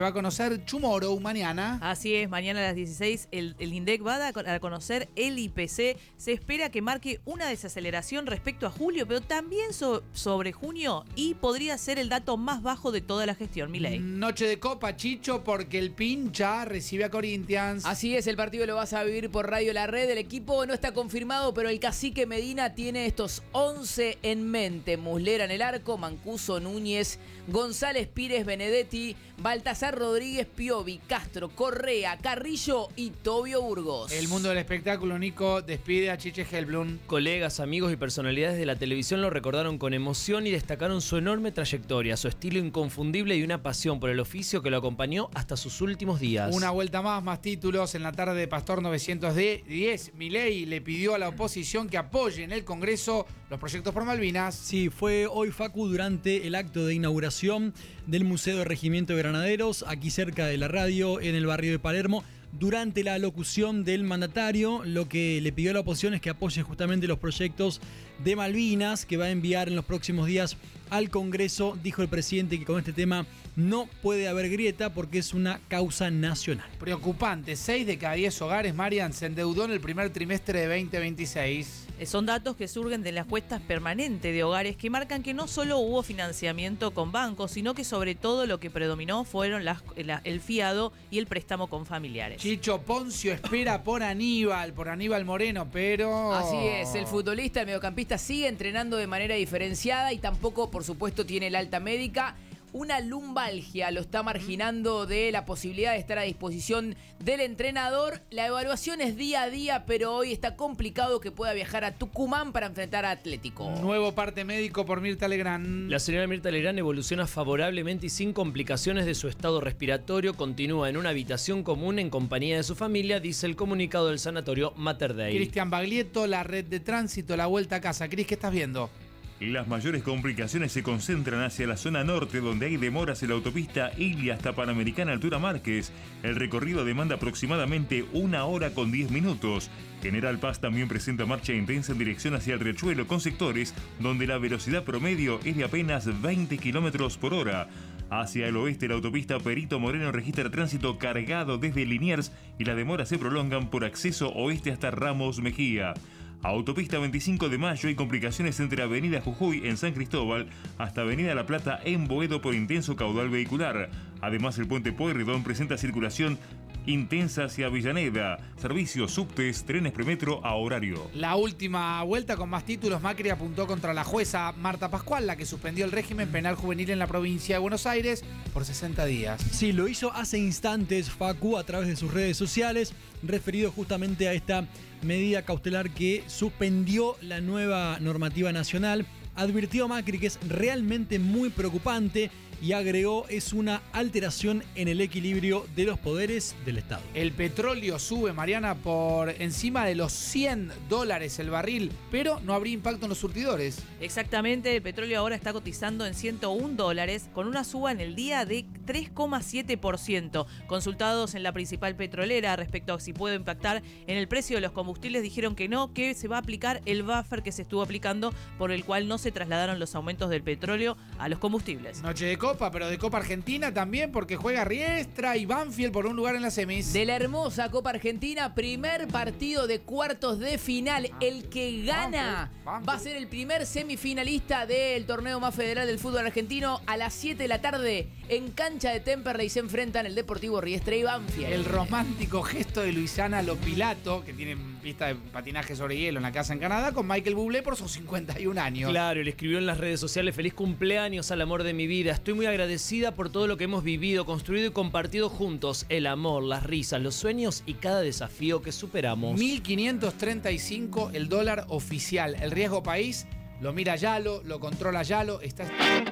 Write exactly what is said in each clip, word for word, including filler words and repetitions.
Va a conocer Tomorrow mañana. Así es, mañana a las dieciséis el, el INDEC va a conocer el I P C. Se espera que marque una desaceleración respecto a julio, pero también so, sobre junio, y podría ser el dato más bajo de toda la gestión, Milei. Noche de Copa, Chicho, porque el Pincha recibe a Corinthians. Así es, el partido lo vas a vivir por Radio La Red. El equipo no está confirmado, pero el cacique Medina tiene estos once en mente. Muslera en el arco, Mancuso, Núñez, González, Pires, Benedetti, Baltasar Rodríguez, Piovi, Castro, Correa, Carrillo y Tobio Burgos. El mundo del espectáculo, Nico, despide a Chiche Helblum. Colegas, amigos y personalidades de la televisión lo recordaron con emoción y destacaron su enorme trayectoria, su estilo inconfundible y una pasión por el oficio que lo acompañó hasta sus últimos días. Una vuelta más, más títulos. En la tarde de Pastor novecientos diez, Milei le pidió a la oposición que apoye en el Congreso los proyectos por Malvinas. Sí, fue hoy, Facu, durante el acto de inauguración del Museo de Regimiento de Granaderos, aquí cerca de la radio, en el barrio de Palermo. Durante la alocución del mandatario, lo que le pidió a la oposición es que apoye justamente los proyectos de Malvinas, que va a enviar en los próximos días al Congreso. Dijo el presidente que con este tema no puede haber grieta porque es una causa nacional. Preocupante, seis de cada diez hogares, Marian, se endeudó en el primer trimestre de veinte veintiséis. Son datos que surgen de las encuestas permanentes de hogares que marcan que no solo hubo financiamiento con bancos, sino que sobre todo lo que predominó fueron las, la, el fiado y el préstamo con familiares. Chicho, Poncio espera por Aníbal, por Aníbal Moreno, pero... Así es, el futbolista, el mediocampista, sigue entrenando de manera diferenciada y tampoco, por supuesto, tiene el alta médica. Una lumbalgia lo está marginando de la posibilidad de estar a disposición del entrenador. La evaluación es día a día, pero hoy está complicado que pueda viajar a Tucumán para enfrentar a Atlético. Nuevo parte médico por Mirta Legrand. La señora Mirta Legrand evoluciona favorablemente y sin complicaciones de su estado respiratorio. Continúa en una habitación común en compañía de su familia, dice el comunicado del sanatorio Mater Dei. Cristian Baglietto, la red de tránsito, la vuelta a casa. Cris, ¿qué estás viendo? Las mayores complicaciones se concentran hacia la zona norte, donde hay demoras en la autopista Ilia hasta Panamericana Altura Márquez. El recorrido demanda aproximadamente una hora con diez minutos. General Paz también presenta marcha intensa en dirección hacia el Riachuelo, con sectores donde la velocidad promedio es de apenas veinte kilómetros por hora. Hacia el oeste, la autopista Perito Moreno registra tránsito cargado desde Liniers y las demoras se prolongan por acceso oeste hasta Ramos Mejía. Autopista veinticinco de mayo y complicaciones entre Avenida Jujuy en San Cristóbal hasta Avenida La Plata en Boedo por intenso caudal vehicular. Además, el puente Pueyrredón presenta circulación intensa hacia Avellaneda. Servicios, subtes, trenes premetro a horario. La última vuelta con más títulos. Macri apuntó contra la jueza Marta Pascual, la que suspendió el régimen penal juvenil en la provincia de Buenos Aires por sesenta días. Sí, lo hizo hace instantes, Facu, a través de sus redes sociales, referido justamente a esta medida cautelar que suspendió la nueva normativa nacional. Advirtió a Macri que es realmente muy preocupante y agregó es una alteración en el equilibrio de los poderes del Estado. El petróleo sube, Mariana, por encima de los cien dólares el barril, pero no habría impacto en los surtidores. Exactamente, el petróleo ahora está cotizando en ciento un dólares, con una suba en el día de tres coma siete por ciento. Consultados en la principal petrolera respecto a si puede impactar en el precio de los combustibles, dijeron que no, que se va a aplicar el buffer que se estuvo aplicando, por el cual no se trasladaron los aumentos del petróleo a los combustibles. Noche de Copa, pero de Copa Argentina también, porque juega Riestra y Banfield por un lugar en las semis. De la hermosa Copa Argentina, primer partido de cuartos de final. El que gana Banfield, Banfield. va a ser el primer semifinalista del torneo más federal del fútbol argentino. A las siete de la tarde, en cancha de Temperley, se enfrentan el Deportivo Riestra y Banfield. El romántico gesto de Luisana Lopilato, que tiene pista de patinaje sobre hielo en la casa en Canadá, con Michael Bublé por sus cincuenta y un años. Claro, le escribió en las redes sociales: feliz cumpleaños al amor de mi vida. Estoy muy agradecida por todo lo que hemos vivido, construido y compartido juntos. El amor, las risas, los sueños y cada desafío que superamos. mil quinientos treinta y cinco el dólar oficial. El riesgo país lo mira Yalo, lo controla Yalo. Está...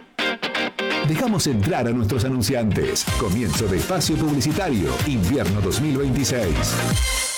Dejamos entrar a nuestros anunciantes. Comienzo de espacio publicitario. Invierno dos mil veintiséis.